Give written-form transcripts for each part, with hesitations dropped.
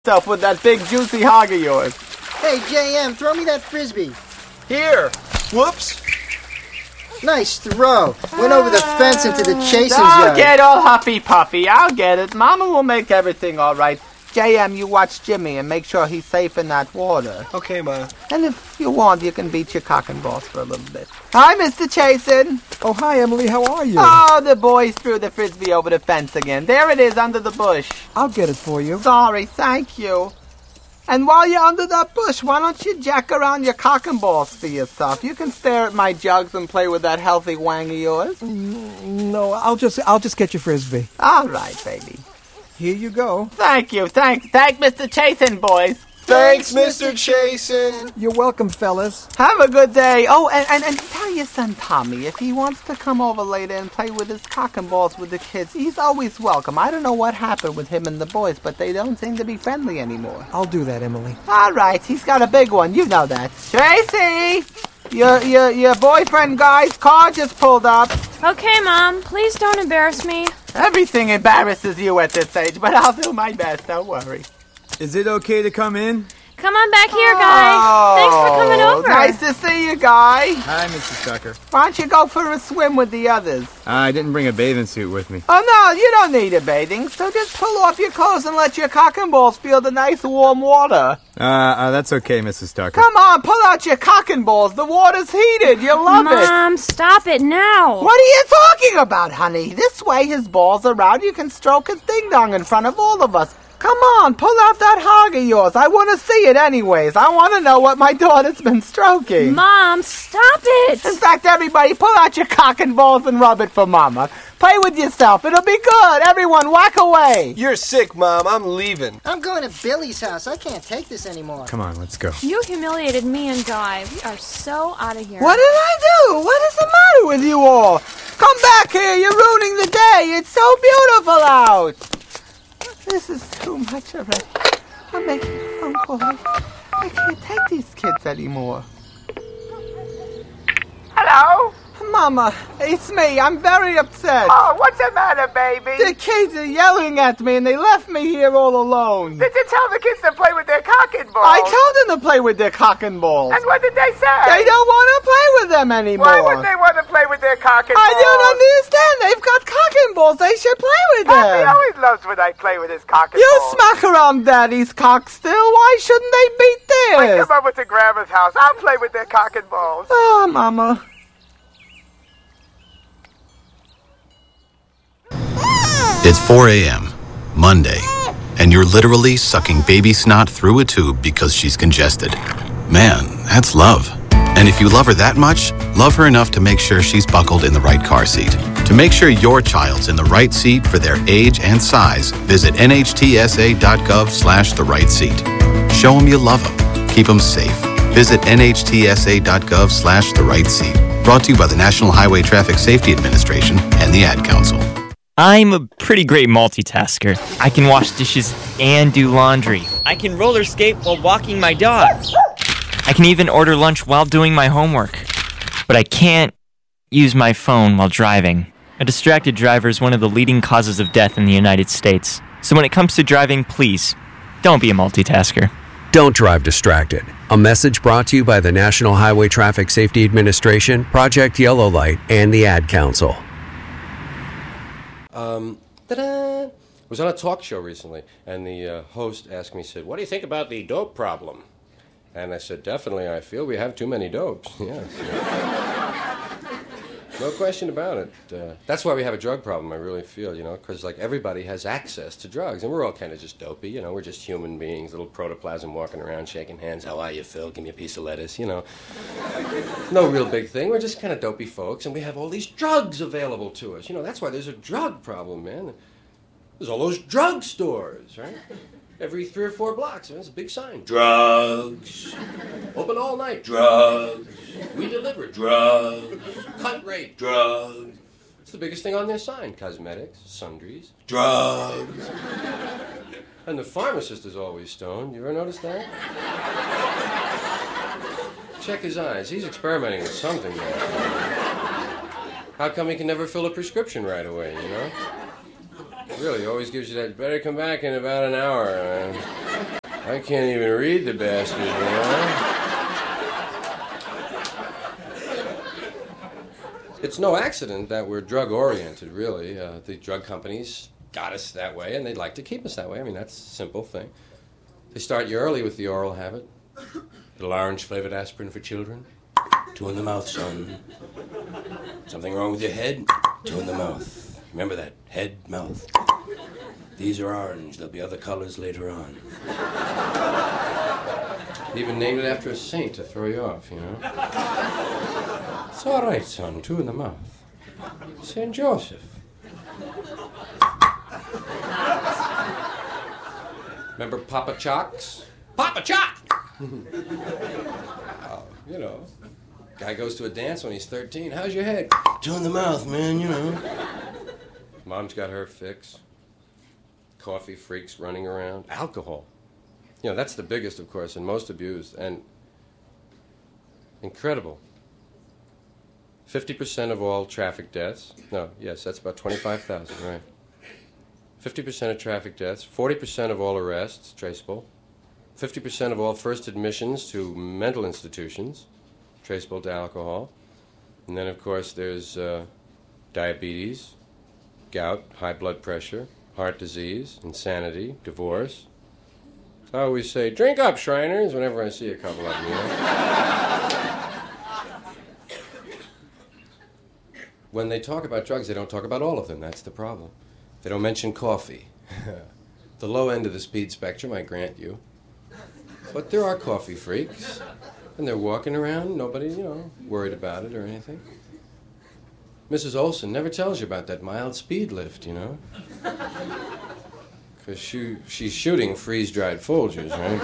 Yourself with that big juicy hog of yours. Hey, JM, throw me that frisbee. Here. Whoops. Nice throw. Went over the fence into the Chasen's Don't yard. get all huffy puffy. I'll get it. Mama will make everything all right. JM, you watch Jimmy and make sure he's safe in that water. Okay, Ma. And if you want, you can beat your cock and balls for a little bit. Hi, Mr. Chasen. Oh, hi, Emily. How are you? Oh, the boys threw the frisbee over the fence again. There it is under the bush. I'll get it for you. Sorry, thank you. And while you're under that bush, why don't you jack around your cock and balls for yourself? You can stare at my jugs and play with that healthy wang of yours. No, I'll just get your frisbee. All right, baby. Here you go. Thank you. Thank Mr. Chasen, boys. Thanks, Mr. Chasen. You're welcome, fellas. Have a good day. Oh, and tell your son Tommy, if he wants to come over later and play with his cock and balls with the kids, he's always welcome. I don't know what happened with him and the boys, but they don't seem to be friendly anymore. I'll do that, Emily. All right, he's got a big one. You know that. Tracy! Your boyfriend guy's car just pulled up. Okay, Mom. Please don't embarrass me. Everything embarrasses you at this age, but I'll do my best. Don't worry. Is it okay to come in? Come on back here, Guy. Thanks for coming over. Nice to see you, Guy. Hi, Mrs. Tucker. Why don't you go for a swim with the others? I didn't bring a bathing suit with me. Oh, no, you don't need a bathing, so just pull off your clothes and let your cock and balls feel the nice warm water. That's okay, Mrs. Tucker. Come on, pull out your cock and balls. The water's heated. You'll love it. Mom, stop it now. What are you talking about, honey? This way his balls are out. You can stroke his ding-dong in front of all of us. Come on, pull out that hog of yours. I want to see it anyways. I want to know what my daughter's been stroking. Mom, stop it. In fact, everybody, pull out your cock and balls and rub it for Mama. Play with yourself. It'll be good. Everyone, whack away. You're sick, Mom. I'm leaving. I'm going to Billy's house. I can't take this anymore. Come on, let's go. You humiliated me and Guy. We are so out of here. What did I do? What is the matter with you all? Come back here. You're ruining the day. It's so beautiful out. This is too much already. I'm making a phone call. I can't take these kids anymore. Hello? Mama, it's me. I'm very upset. Oh, what's the matter, baby? The kids are yelling at me and they left me here all alone. Did you tell the kids to play with their cock and balls? I told them to play with their cock and balls. And what did they say? They don't want to play with them anymore. Why would they want to play with their cock and balls? I don't understand. They've got cock and balls. They should play with them. Papi always loves when I play with his cock and balls. You smack around Daddy's cock still. Why shouldn't they beat theirs? I come over to Grandma's house. I'll play with their cock and balls. Oh, Mama. It's 4 a.m., Monday, and you're literally sucking baby snot through a tube because she's congested. Man, that's love. And if you love her that much, love her enough to make sure she's buckled in the right car seat. To make sure your child's in the right seat for their age and size, visit nhtsa.gov/the right seat. Show them you love them. Keep them safe. Visit nhtsa.gov/the right seat. Brought to you by the National Highway Traffic Safety Administration and the Ad Council. I'm a pretty great multitasker. I can wash dishes and do laundry. I can roller skate while walking my dog. I can even order lunch while doing my homework. But I can't use my phone while driving. A distracted driver is one of the leading causes of death in the United States. So when it comes to driving, please, don't be a multitasker. Don't drive distracted. A message brought to you by the National Highway Traffic Safety Administration, Project Yellow Light, and the Ad Council. Ta-da! I was on a talk show recently, and the host asked me, said, "What do you think about the dope problem?" And I said, "Definitely, I feel we have too many dopes." Yes. No question about it. That's why we have a drug problem, I really feel, because, everybody has access to drugs, and we're all kind of just dopey, we're just human beings, little protoplasm walking around, shaking hands. "How are you, Phil? Give me a piece of lettuce," No real big thing. We're just kind of dopey folks, and we have all these drugs available to us. That's why there's a drug problem, man. There's all those drug stores, right? Every 3 or 4 blocks, there's a big sign. Drugs. Open all night. Drugs. We deliver. Drugs. Cut rate. Drugs. It's the biggest thing on their sign. Cosmetics, sundries, drugs. And the pharmacist is always stoned. You ever notice that? Check his eyes. He's experimenting with something there. How come he can never fill a prescription right away, Really, always gives you that, better come back in about an hour. I can't even read the bastard, you know? It's no accident that we're drug-oriented, really. The drug companies got us that way, and they'd like to keep us that way. I mean, that's a simple thing. They start you early with the oral habit. Little orange-flavored aspirin for children. 2 in the mouth, son. Something wrong with your head? 2 in the mouth. Remember that, head, mouth. These are orange. There'll be other colors later on. Even named it after a saint to throw you off, you know? It's all right, son. 2 in the mouth. St. Joseph. Remember Papa Chocks? Papa Chock! You know, guy goes to a dance when he's 13. How's your head? 2 in the mouth, man, you know. Mom's got her fix. Coffee freaks running around. Alcohol. You know, that's the biggest, of course, and most abused. And incredible. 50% of all traffic deaths. No, yes, that's about 25,000, right. 50% of traffic deaths. 40% of all arrests, traceable. 50% of all first admissions to mental institutions, traceable to alcohol. And then, of course, there's diabetes, gout, high blood pressure, heart disease, insanity, divorce. So I always say, drink up, Shriners, whenever I see a couple of them, you know? When they talk about drugs, they don't talk about all of them. That's the problem. They don't mention coffee. The low end of the speed spectrum, I grant you. But there are coffee freaks, and they're walking around, nobody, you know, worried about it or anything. Mrs. Olson never tells you about that mild speed lift, you know? Because she's shooting freeze-dried Folgers, right?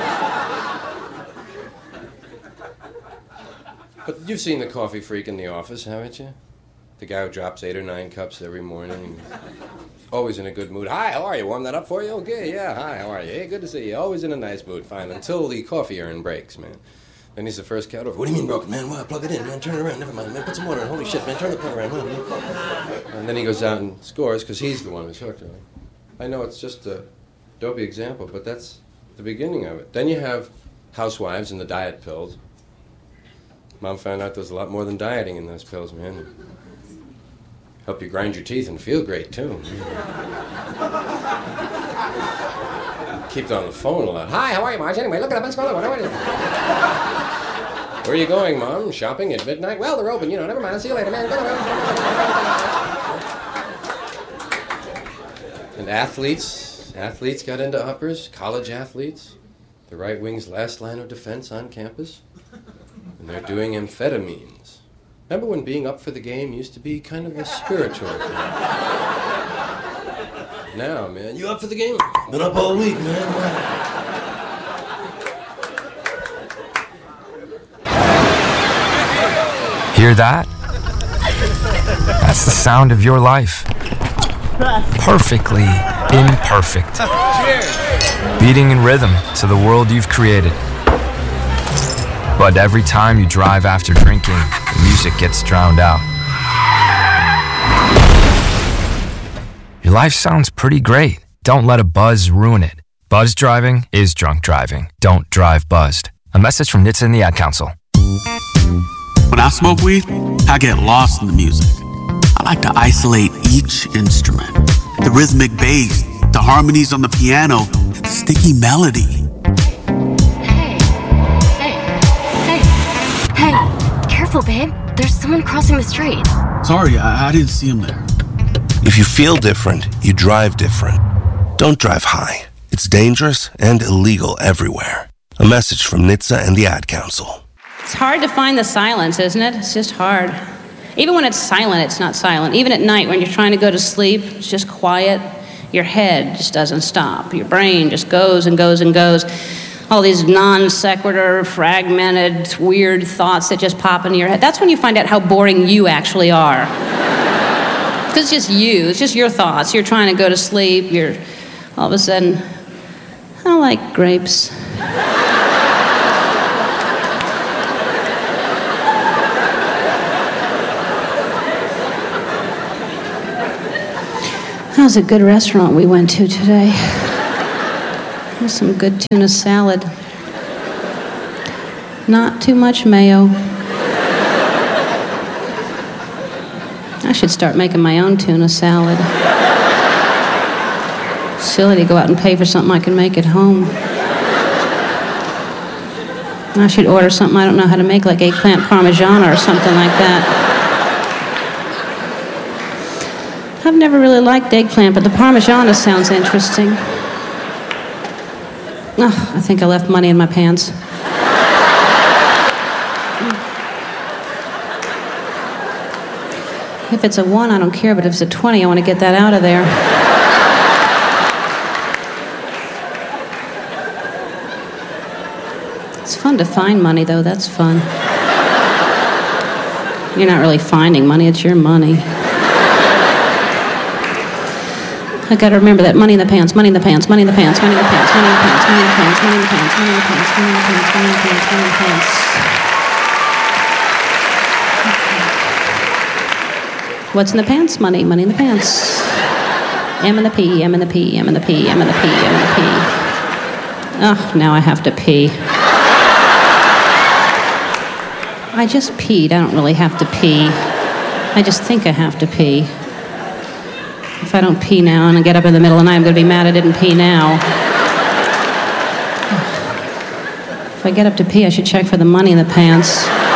But you've seen the coffee freak in the office, haven't you? The guy who drops 8 or 9 cups every morning. Always in a good mood. Hi, how are you? Warm that up for you? Okay, yeah, hi, how are you? Hey, good to see you. Always in a nice mood, fine. Until the coffee urn breaks, man. Then he's the first cat over. What do you mean broken, man? Well, plug it in, man. Turn it around. Never mind, man. Put some water in. Holy shit, man. Turn the plug around. And then he goes out and scores because he's the one who's hooked, right? I know it's just a dopey example, but that's the beginning of it. Then you have housewives and the diet pills. Mom found out there's a lot more than dieting in those pills, man. Help you grind your teeth and feel great, too. Keep it on the phone a lot. Hi, how are you, Marge? Anyway, look at that. Where are you going, Mom? Shopping at midnight? Well, they're open, you know. Never mind. I'll see you later, man. And athletes got into uppers. College athletes. The right wing's last line of defense on campus. And they're doing amphetamines. Remember when being up for the game used to be kind of a spiritual thing? Now, man, you up for the game? Been up all week, man. Hear that? That's the sound of your life. Perfectly imperfect. Beating in rhythm to the world you've created. But every time you drive after drinking, the music gets drowned out. Your life sounds pretty great. Don't let a buzz ruin it. Buzz driving is drunk driving. Don't drive buzzed. A message from NHTSA and the Ad Council. When I smoke weed, I get lost in the music. I like to isolate each instrument. The rhythmic bass, the harmonies on the piano, the sticky melody. Hey, careful, babe. There's someone crossing the street. Sorry, I didn't see him there. If you feel different, you drive different. Don't drive high. It's dangerous and illegal everywhere. A message from NHTSA and the Ad Council. It's hard to find the silence, isn't it? It's just hard. Even when it's silent, it's not silent. Even at night when you're trying to go to sleep, it's just quiet. Your head just doesn't stop. Your brain just goes and goes and goes. All these non sequitur, fragmented, weird thoughts that just pop into your head. That's when you find out how boring you actually are. Because it's just you. It's just your thoughts. You're trying to go to sleep. You're all of a sudden, I like grapes. was a good restaurant we went to today. There's some good tuna salad. Not too much mayo. I should start making my own tuna salad. Silly to go out and pay for something I can make at home. I should order something I don't know how to make, like eggplant parmigiana or something like that. I've never really liked eggplant, but the parmigiana sounds interesting. Oh, I think I left money in my pants. If it's a 1, I don't care, but if it's a 20, I want to get that out of there. It's fun to find money, though. That's fun. You're not really finding money, it's your money. I gotta remember that money in the pants, money in the pants, money in the pants, money in the pants, money in the pants, money in the pants, money in the pants, money in the pants, money in the pants, money in the pants, money in the pants. What's in the pants? Money, money in the pants. M and the P, M and the P, M and the P, M and the P, M and the P. Oh, now I have to pee. I just peed. I don't really have to pee. I just think I have to pee. If I don't pee now and I get up in the middle of the night, I'm going to be mad I didn't pee now. If I get up to pee, I should check for the money in the pants.